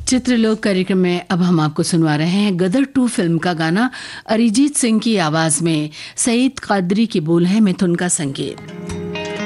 चित्रलोक कार्यक्रम में अब हम आपको सुनवा रहे हैं गदर 2 फिल्म का गाना अरिजीत सिंह की आवाज में। सईद कादरी की बोल है, मिथुन का संगीत।